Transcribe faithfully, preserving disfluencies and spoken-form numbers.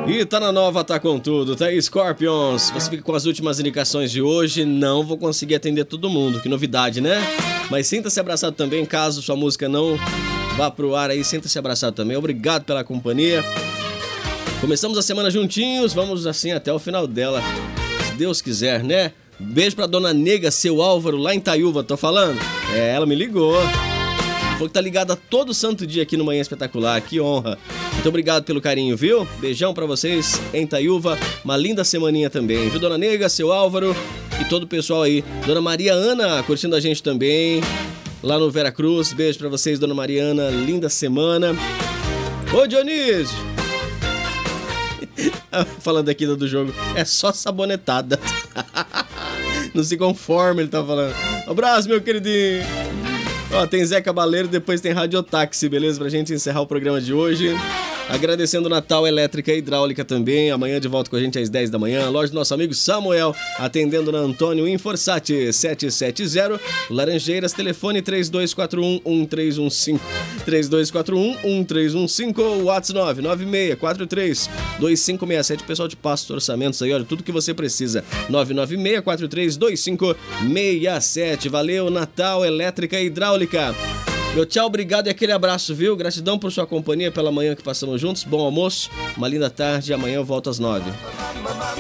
E tá na nova, tá com tudo, tá aí Scorpions. Você fica com as últimas indicações de hoje. Não vou conseguir atender todo mundo, que novidade, né? Mas sinta-se abraçado também, caso sua música não vá pro ar aí, sinta-se abraçado também. Obrigado pela companhia. Começamos a semana juntinhos, vamos assim até o final dela, se Deus quiser, né? Beijo pra dona Nega, seu Álvaro, lá em Itaiúva, tô falando? É, ela me ligou. Falou que tá ligada todo santo dia aqui no Manhã Espetacular, que honra. Muito obrigado pelo carinho, viu? Beijão pra vocês em Itaiúva, uma linda semaninha também, viu, dona Nega, seu Álvaro e todo o pessoal aí. Dona Maria Ana curtindo a gente também, lá no Vera Cruz. Beijo pra vocês, dona Mariana, linda semana. Ô Dionísio! Falando aqui do jogo, é só sabonetada. Não se conforma, ele tá falando. Abraço, meu queridinho. Ó, tem Zé Cabaleiro, depois tem Radiotáxi, beleza? Pra gente encerrar o programa de hoje. Agradecendo Natal Elétrica e Hidráulica também. Amanhã de volta com a gente às dez da manhã. Loja do nosso amigo Samuel, atendendo na Antônio Inforsat setecentos e setenta. Laranjeiras, telefone três dois quatro um, um três um cinco. três dois quatro um, um três um cinco. WhatsApp nove nove seis quatro três dois cinco seis sete. O pessoal te passa os orçamentos aí, olha, tudo que você precisa. nove nove seis quatro três dois cinco seis sete. Valeu, Natal Elétrica e Hidráulica. Meu tchau, obrigado e aquele abraço, viu? Gratidão por sua companhia pela manhã que passamos juntos. Bom almoço, uma linda tarde e amanhã eu volto às nove.